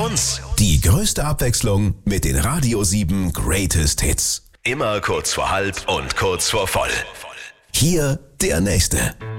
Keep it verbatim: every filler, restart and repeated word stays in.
uns. Die größte Abwechslung mit den Radio sieben Greatest Hits. Immer kurz vor halb und kurz vor voll. Hier der nächste.